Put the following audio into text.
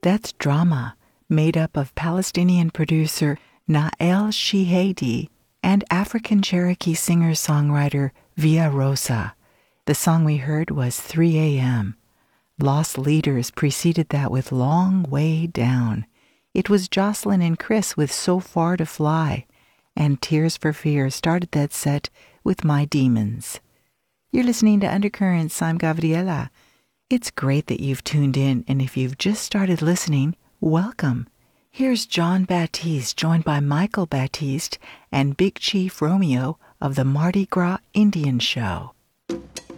That's Drama, made up of Palestinian producer Nael Shihadi and African Cherokee singer-songwriter Via Rosa. The song we heard was 3 a.m. Lost Leaders preceded that with Long Way Down. It was Jocelyn and Chris with So Far to Fly, and Tears for Fears started that set with My Demons. You're listening to Undercurrents. I'm Gabriela. It's great that you've tuned in, and if you've just started listening, welcome. Here's John Baptiste, joined by Michael Baptiste and Big Chief Romeo of the Mardi Gras Indian Show.